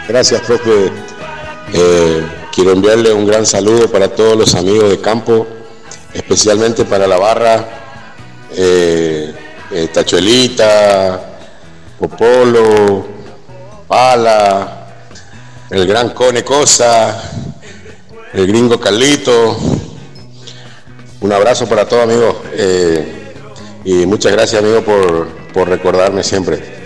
Gracias, profe. Quiero enviarle un gran saludo para todos los amigos de campo, especialmente para la barra, Tachuelita, Popolo, Pala, el gran Cone Cosa, el gringo Carlito. Un abrazo para todos, amigos, y muchas gracias, amigo, por recordarme siempre.